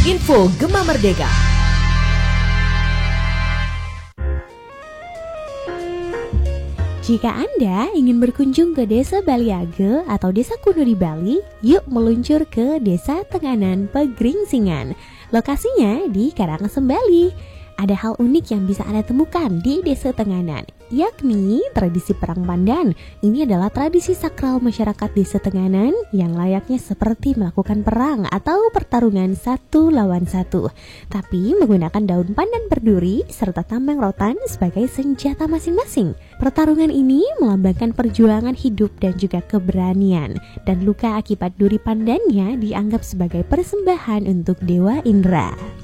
Info Gema Merdeka. Jika Anda ingin berkunjung ke Desa Baliage atau Desa Kuno di Bali, yuk meluncur ke Desa Tenganan Pegeringsingan. Lokasinya di Karangasem, Bali. Ada hal unik yang bisa Anda temukan di Desa Tenganan, yakni tradisi perang pandan. Ini adalah tradisi sakral masyarakat Desa Tenganan yang layaknya seperti melakukan perang atau pertarungan satu lawan satu, tapi menggunakan daun pandan berduri serta tambang rotan sebagai senjata masing-masing. Pertarungan ini melambangkan perjuangan hidup dan juga keberanian, dan luka akibat duri pandannya dianggap sebagai persembahan untuk Dewa Indra.